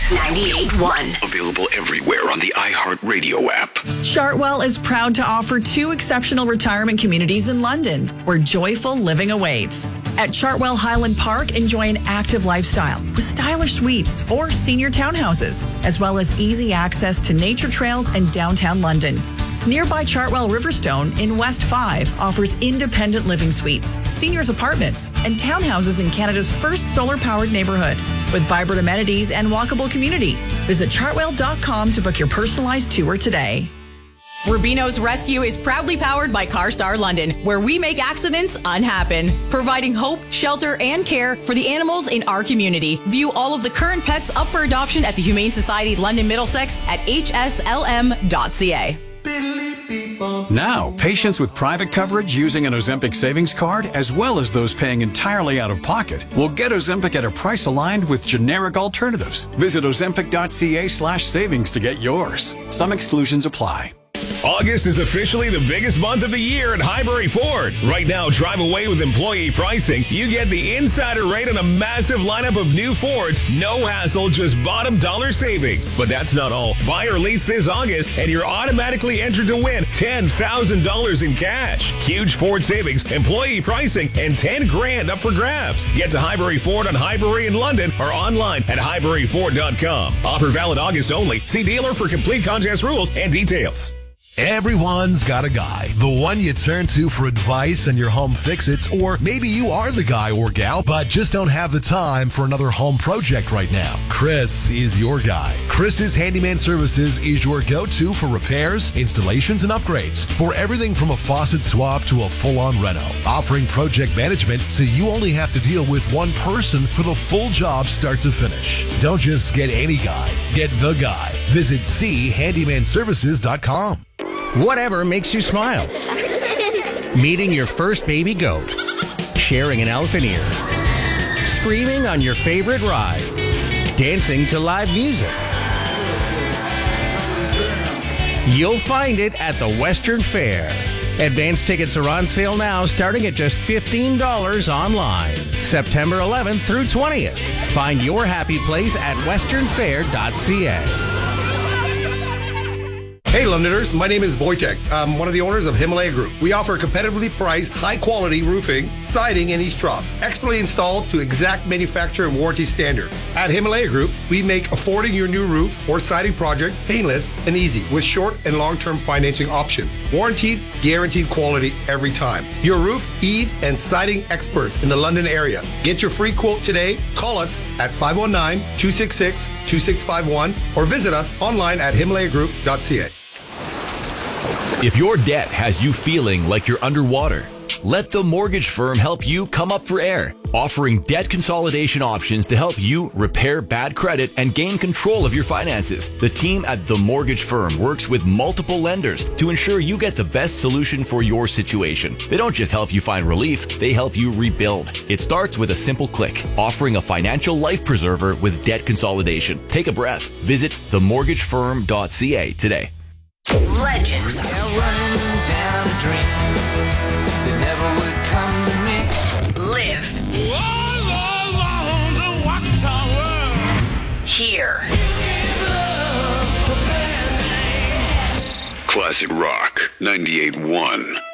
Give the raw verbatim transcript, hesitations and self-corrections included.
ninety-eight point one. Available everywhere on the iHeartRadio app. Chartwell is proud to offer two exceptional retirement communities in London where joyful living awaits. At Chartwell Highland Park, enjoy an active lifestyle with stylish suites or senior townhouses, as well as easy access to nature trails and downtown London. Nearby Chartwell Riverstone in West five offers independent living suites, seniors apartments, and townhouses in Canada's first solar-powered neighborhood with vibrant amenities and walkable community. Visit chartwell dot com to book your personalized tour today. Rubino's Rescue is proudly powered by CarStar London, where we make accidents unhappen, providing hope, shelter, and care for the animals in our community. View all of the current pets up for adoption at the Humane Society London Middlesex at h s l m dot c a. Now, patients with private coverage using an Ozempic savings card, as well as those paying entirely out of pocket, will get Ozempic at a price aligned with generic alternatives. Visit ozempic dot c a slash savings to get yours. Some exclusions apply. August is officially the biggest month of the year at Highbury Ford. Right now, drive away with employee pricing. You get the insider rate on a massive lineup of new Fords. No hassle, just bottom dollar savings. But that's not all. Buy or lease this August, and you're automatically entered to win ten thousand dollars in cash. Huge Ford savings, employee pricing, and ten grand up for grabs. Get to Highbury Ford on Highbury in London or online at highbury ford dot com. Offer valid August only. See dealer for complete contest rules and details. Everyone's got a guy, the one you turn to for advice on your home fix-its, or maybe you are the guy or gal, but just don't have the time for another home project right now. Chris is your guy. Chris's Handyman Services is your go-to for repairs, installations, and upgrades. For everything from a faucet swap to a full-on reno, offering project management so you only have to deal with one person for the full job start to finish. Don't just get any guy, get the guy. Visit c handyman services dot com. Whatever makes you smile. Meeting your first baby goat. Sharing an elephant ear. Screaming on your favorite ride. Dancing to live music. You'll find it at the Western Fair. Advance tickets are on sale now, starting at just fifteen dollars online. September eleventh through twentieth. Find your happy place at western fair dot c a. Hey Londoners, my name is Wojtek. I'm one of the owners of Himalaya Group. We offer competitively priced, high-quality roofing, siding, and east troughs, expertly installed to exact manufacturer and warranty standard. At Himalaya Group, we make affording your new roof or siding project painless and easy with short and long-term financing options. Warranted, guaranteed quality every time. Your roof, eaves, and siding experts in the London area. Get your free quote today. Call us at five one nine, two six six, two six five one or visit us online at himalaya group dot c a. If your debt has you feeling like you're underwater, let the mortgage firm help you come up for air, offering debt consolidation options to help you repair bad credit and gain control of your finances. The team at The Mortgage Firm works with multiple lenders to ensure you get the best solution for your situation. They don't just help you find relief, they help you rebuild. It starts with a simple click, offering a financial life preserver with debt consolidation. Take a breath. Visit the mortgage firm dot c a today. Legends. Live. Here. Classic Rock ninety-eight point one.